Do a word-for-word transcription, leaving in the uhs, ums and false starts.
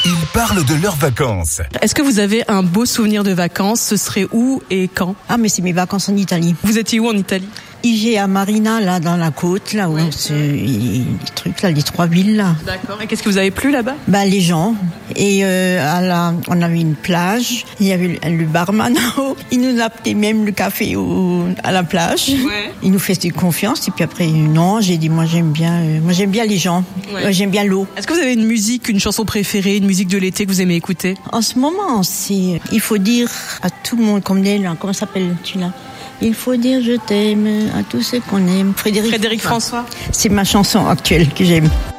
Ils parlent de leurs vacances. Est-ce que vous avez un beau souvenir de vacances? Ce serait où et quand? Ah, mais c'est mes vacances en Italie. Vous étiez où en Italie? Igea Marina, là, dans la côte, là, où Ouais. c'est, les trucs, là, les trois villes, là. D'accord. Et qu'est-ce que vous avez plu là-bas? Bah, les gens. Et, euh, à la, on avait une plage. Il y avait le, le barman. Il nous apportait même le café au, à la plage. Ouais. Il nous faisait confiance. Et puis après, non, j'ai dit, moi, j'aime bien, euh, moi, j'aime bien les gens. Ouais. Euh, j'aime bien l'eau. Est-ce que vous avez une musique, une chanson préférée, une musique de l'été que vous aimez écouter? En ce moment, c'est, il faut dire à tout le monde, comme dit, là, comment s'appelle-tu, là? Il faut dire je t'aime à tous ceux qu'on aime. Frédéric, Frédéric François. C'est ma chanson actuelle que j'aime.